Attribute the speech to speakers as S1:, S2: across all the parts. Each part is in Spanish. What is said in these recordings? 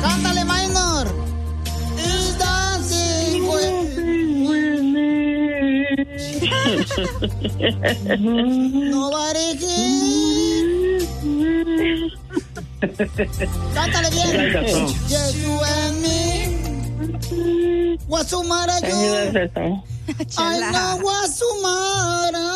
S1: Cántale, Minor. Is dancing with me. Nobody can. Cántale bien. Just you and me. What's the matter, you? I know what's the matter.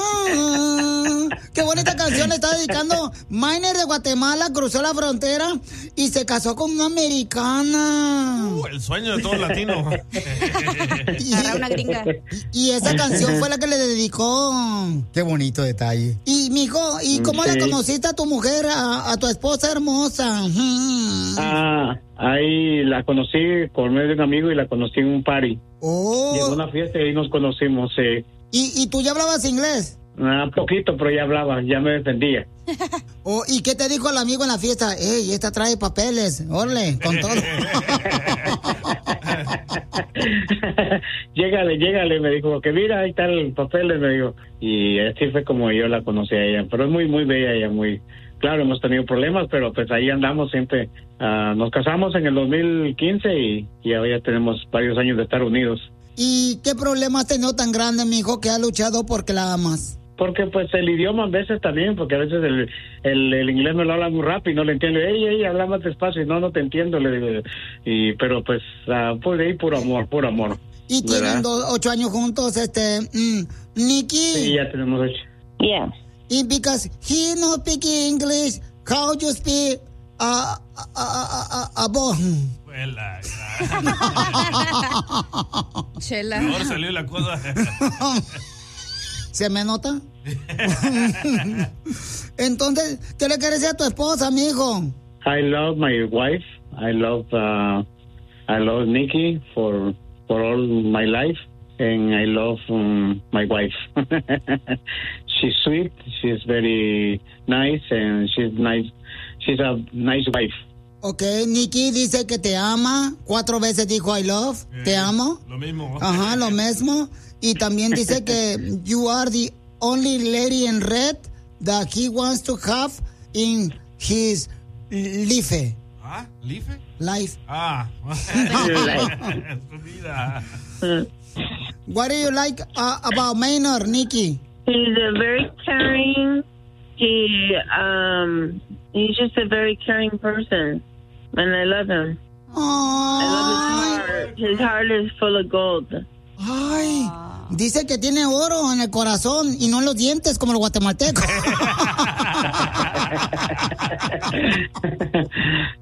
S1: Qué bonita canción le está dedicando. Miner de Guatemala cruzó la frontera y se casó con una americana.
S2: El sueño de todo latino.
S3: Agarra una gringa.
S1: Y esa canción fue la que le dedicó.
S4: Qué bonito detalle.
S1: Y, mijo, ¿y cómo le conociste a tu mujer, a tu esposa hermosa?
S5: Ahí la conocí por medio de un amigo y la conocí en un party.
S1: Oh.
S5: Llegó a una fiesta y ahí nos conocimos.
S1: ¿Y tú ya hablabas inglés?
S5: Poquito, pero ya hablaba, ya me defendía.
S1: Oh, ¿y qué te dijo el amigo en la fiesta? Ey, esta trae papeles, órale, con todo.
S5: Llégale, me dijo, que mira, ahí está el papel, me dijo. Y así fue como yo la conocí a ella, pero es muy, muy bella ella, muy... Claro, hemos tenido problemas, pero pues ahí andamos siempre. Nos casamos en el 2015 y ahora ya tenemos varios años de estar unidos.
S1: ¿Y qué problema has tenido tan grande, mijo, que has luchado porque la amas?
S5: Porque pues el idioma a veces también, porque a veces el inglés me lo habla muy rápido y no le entiendo. Ey, habla más despacio y no te entiendo, le digo. Pero pues por ahí puro amor.
S1: Y tienen 8 años juntos, Nikki.
S5: Sí, ya tenemos 8.
S6: Yeah.
S1: Y because he no speak English, how you speak a
S3: Chela.
S2: Ahora salió la cosa.
S1: ¿Se me nota? Entonces, ¿qué le quieres decir a tu esposa, mijo?
S5: I love my wife. I love Nikki for all my life, and I love my wife. She's sweet. She's very nice, and she's nice. She's a nice wife.
S1: Okay, Nikki dice que te ama. 4 veces dijo I love. Te amo.
S2: Lo mismo.
S1: Ajá, lo mismo. Y también dice que you are the only lady in red that he wants to have in his life.
S2: ¿Ah? ¿Life?
S1: Life. What do you like about Maynard, Nikki?
S6: He's a very caring. He's just a very caring person, and I love him.
S1: Aww.
S6: I love his heart. His heart is full of gold.
S1: Ay, dice que tiene oro en el corazón y no en los dientes como los guatemaltecos.